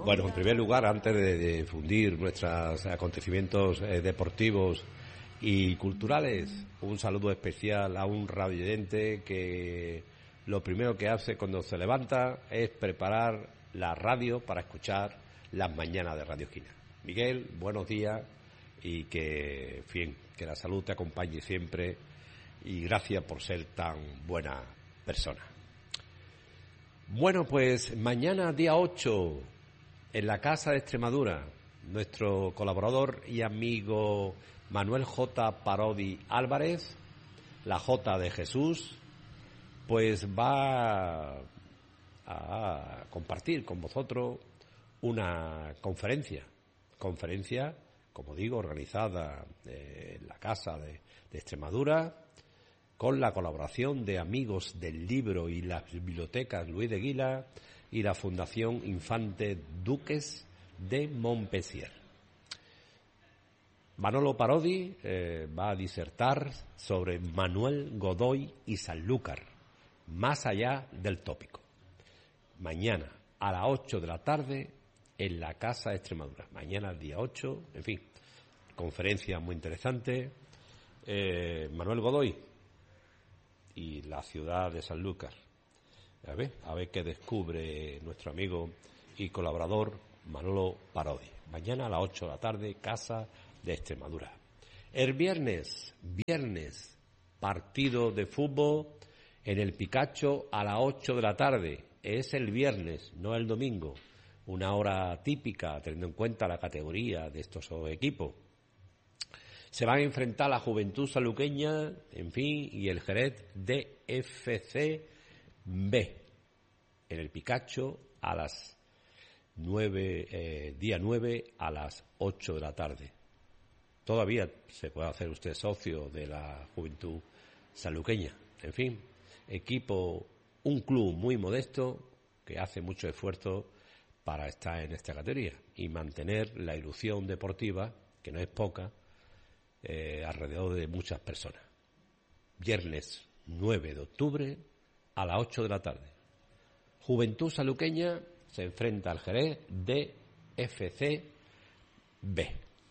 Bueno, en primer lugar, antes de difundir nuestros acontecimientos deportivos y culturales, un saludo especial a un radioyente que lo primero que hace cuando se levanta es preparar la radio para escuchar las mañanas de Radio Esquina. Miguel, buenos días y que la salud te acompañe siempre y gracias por ser tan buena persona. Bueno, pues mañana día 8 en la Casa de Extremadura, nuestro colaborador y amigo Manuel J. Parodi Álvarez, la J de Jesús, pues va a compartir con vosotros una conferencia, como digo, organizada en la Casa de Extremadura, con la colaboración de Amigos del Libro y las Bibliotecas Luis de Aguilar y la Fundación Infante Duques de Montpensier. Manolo Parodi va a disertar sobre Manuel Godoy y Sanlúcar, más allá del tópico. Mañana a las 8 de la tarde en la Casa de Extremadura. Mañana día 8, en fin, conferencia muy interesante. Manuel Godoy y la ciudad de Sanlúcar. A ver qué descubre nuestro amigo y colaborador Manolo Parodi. Mañana a las 8 de la tarde, Casa de Extremadura. El viernes, partido de fútbol en el Picacho a las 8 de la tarde. Es el viernes, no el domingo. Una hora típica, teniendo en cuenta la categoría de estos equipos. Se van a enfrentar la Juventud Sanluqueña, en fin, y el Jerez DFC B en el Picacho a las 9, día 9 a las 8 de la tarde. Todavía se puede hacer usted socio de la Juventud Sanluqueña. En fin, un club muy modesto que hace mucho esfuerzo para estar en esta categoría y mantener la ilusión deportiva, que no es poca, alrededor de muchas personas. Viernes 9 de octubre a las 8 de la tarde. Juventud Sanluqueña se enfrenta al Jerez DFC B.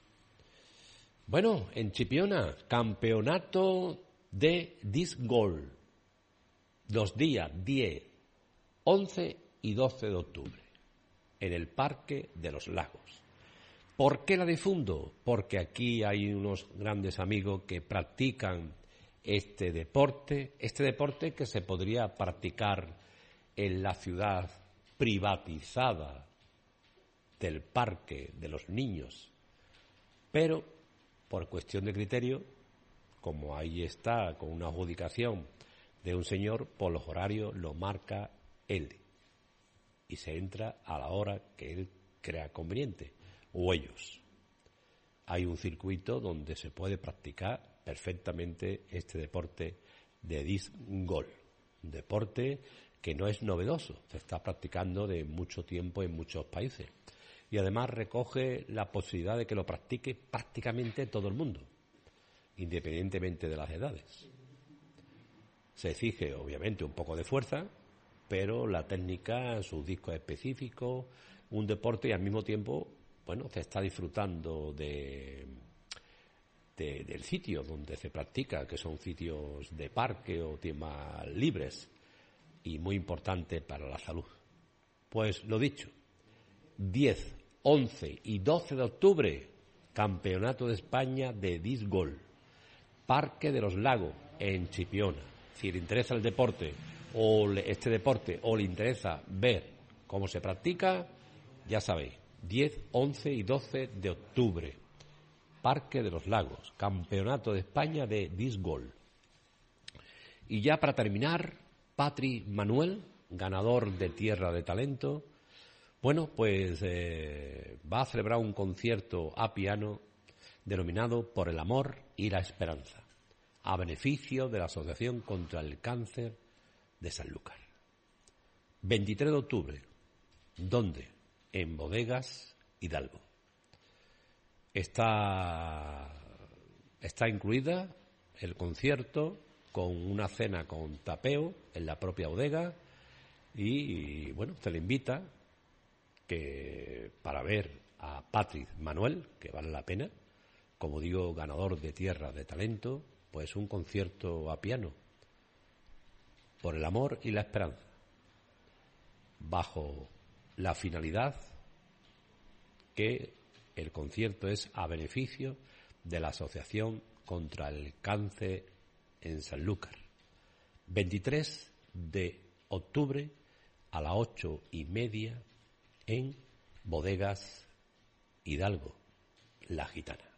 Bueno, en Chipiona, campeonato de disc golf. Los días 10, 11 y 12 de octubre en el Parque de los Lagos. ¿Por qué la difundo? Porque aquí hay unos grandes amigos que practican este deporte que se podría practicar en la ciudad privatizada del Parque de los Niños, pero por cuestión de criterio, como ahí está con una adjudicación de un señor, por los horarios lo marca él y se entra a la hora que él crea conveniente o ellos. Hay un circuito donde se puede practicar perfectamente este deporte de disc golf, un deporte que no es novedoso, se está practicando de mucho tiempo en muchos países y además recoge la posibilidad de que lo practique prácticamente todo el mundo, independientemente de las edades. Se exige obviamente un poco de fuerza, pero la técnica, sus discos específicos, un deporte y al mismo tiempo, bueno, se está disfrutando del sitio donde se practica, que son sitios de parque o temas libres y muy importante para la salud. Pues lo dicho, 10, 11 y 12 de octubre, Campeonato de España de disc golf, Parque de los Lagos, en Chipiona. Si le interesa el deporte o este deporte o le interesa ver cómo se practica, ya sabéis, 10, 11 y 12 de octubre, Parque de los Lagos, Campeonato de España de disc golf. Y ya para terminar, Patri Manuel, ganador de Tierra de Talento, bueno, pues va a celebrar un concierto a piano denominado Por el Amor y la Esperanza, a beneficio de la Asociación contra el Cáncer de Sanlúcar. 23 de octubre, ¿dónde? En Bodegas Hidalgo. Está incluida el concierto con una cena con tapeo en la propia bodega y bueno, se le invita que para ver a Patrick Manuel, que vale la pena, como digo, ganador de Tierra de Talento, pues un concierto a piano, por el amor y la esperanza, bajo la finalidad que el concierto es a beneficio de la Asociación contra el Cáncer en Sanlúcar. 23 de octubre a las 8:30 en Bodegas Hidalgo, La Gitana.